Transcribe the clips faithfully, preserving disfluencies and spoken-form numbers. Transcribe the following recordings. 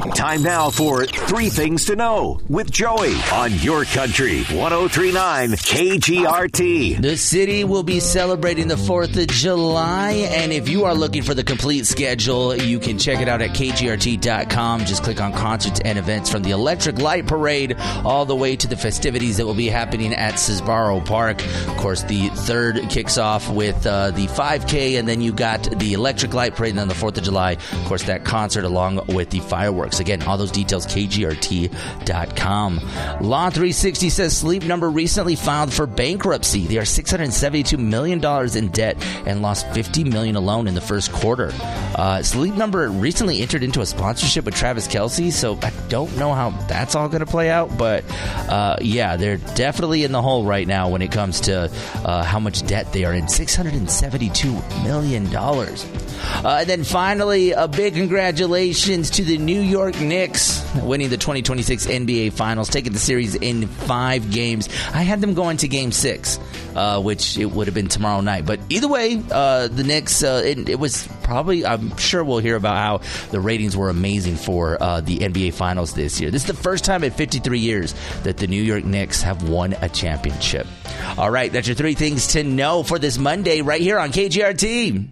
Time now for Three Things to Know with Joey on Your Country one oh three point nine K G R T. The city will be celebrating the fourth of July, and if you are looking for the complete schedule, you can check it out at K G R T dot com. Just click on concerts and events from the Electric Light Parade all the way to the festivities that will be happening at Sbarro Park. Of course, the third kicks off with uh, the five K, and then you got the Electric Light Parade, and then the fourth of July, of course, that concert along with the fireworks. Again, all those details, K G R T dot com. Law three sixty says Sleep Number recently filed for bankruptcy. They are six hundred seventy-two million dollars in debt and lost fifty million dollars alone in the first quarter. Uh, Sleep Number recently entered into a sponsorship with Travis Kelce, so I don't know how that's all going to play out, but uh, yeah, they're definitely in the hole right now when it comes to uh, how much debt they are in. six hundred seventy-two million dollars. Uh, and then finally, a big congratulations to the New York Knicks winning the twenty twenty-six N B A Finals, taking the series in five games. I had them going to game six, uh, which it would have been tomorrow night. But either way, uh, the Knicks, uh, it, it was probably, I'm sure we'll hear about how the ratings were amazing for uh, the N B A Finals this year. This is the first time in fifty-three years that the New York Knicks have won a championship. All right, that's your three things to know for this Monday right here on K G R T.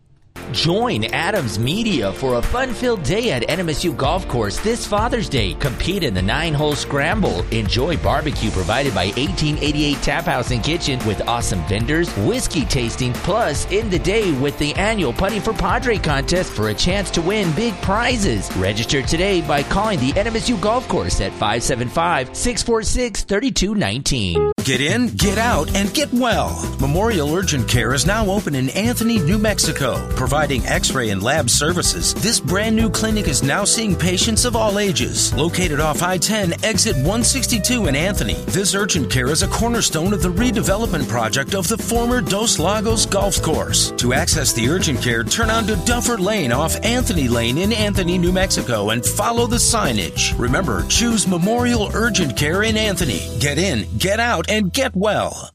Join Adams Media for a fun-filled day at N M S U Golf Course this Father's Day. Compete in the nine-hole scramble. Enjoy barbecue provided by eighteen eighty-eight Tap House and Kitchen with awesome vendors, whiskey tasting, plus end the day with the annual Putting for Padre contest for a chance to win big prizes. Register today by calling the N M S U Golf Course at five seven five, six four six, three two one nine. Get in, get out, and get well. Memorial Urgent Care is now open in Anthony, New Mexico, providing x-ray and lab services. This brand new clinic is now seeing patients of all ages. Located off I ten, exit one sixty-two in Anthony, this urgent care is a cornerstone of the redevelopment project of the former Dos Lagos Golf Course. To access the urgent care, turn onto Duffer Lane off Anthony Lane in Anthony, New Mexico, and follow the signage. Remember, choose Memorial Urgent Care in Anthony. Get in, get out, and get well.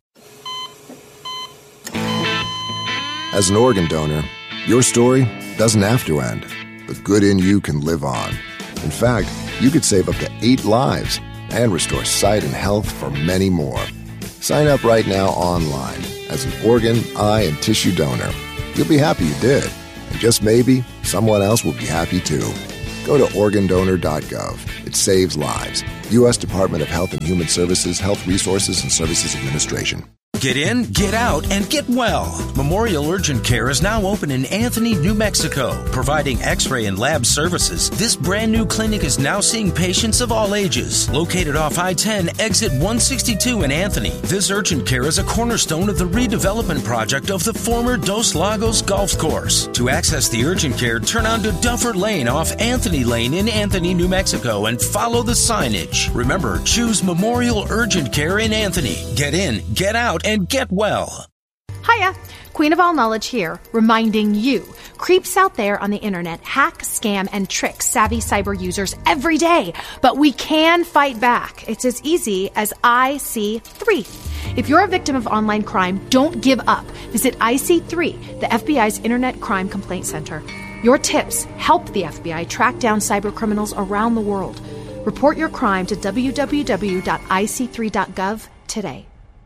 As an organ donor, your story doesn't have to end. The good in you can live on. In fact, you could save up to eight lives and restore sight and health for many more. Sign up right now online as an organ, eye, and tissue donor. You'll be happy you did. And just maybe, someone else will be happy too. Go to organ donor dot gov. It saves lives. U S Department of Health and Human Services, Health Resources and Services Administration. Get in, get out, and get well. Memorial Urgent Care is now open in Anthony, New Mexico, providing x-ray and lab services. This brand new clinic is now seeing patients of all ages. Located off I ten, exit one sixty-two in Anthony, this urgent care is a cornerstone of the redevelopment project of the former Dos Lagos Golf Course. To access the urgent care, turn onto Duffer Lane off Anthony Lane in Anthony, New Mexico, and follow the signage. Remember, choose Memorial Urgent Care in Anthony. Get in, get out, and get well. Hiya, Queen of All Knowledge here, reminding you, creeps out there on the internet hack, scam, and trick savvy cyber users every day. But we can fight back. It's as easy as I C three. If you're a victim of online crime, don't give up. Visit I C three, the F B I's Internet Crime Complaint Center. Your tips help the F B I track down cyber criminals around the world. Report your crime to w w w dot i c three dot gov today.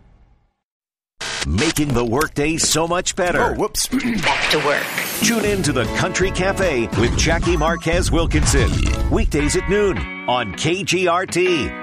Making the workday so much better. Oh, whoops. Back to work. Tune in to the Country Cafe with Jackie Marquez Wilkinson. Weekdays at noon on K G R T.